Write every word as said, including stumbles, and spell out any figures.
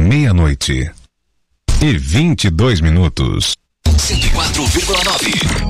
Meia-noite e vinte e dois minutos. cento e quatro vírgula nove.